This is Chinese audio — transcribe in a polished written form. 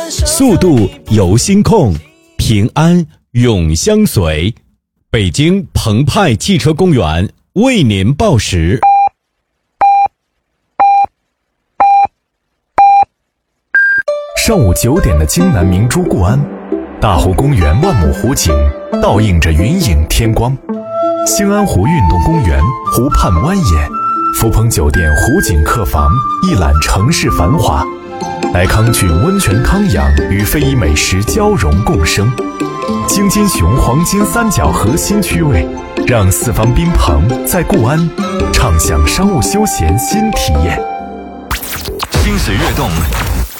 速度由心控，平安永相随。北京澎湃汽车公园为您报时。 上午9点的京南明珠固安，大湖公园万亩湖景倒映着云影天光，兴安湖运动公园湖畔蜿蜒，福朋酒店湖景客房一览城市繁华，来康郡温泉康养与非遗美食交融共生，京津雄黄金三角核心区位，让四方宾朋在固安畅享商务休闲新体验。 心水跃动，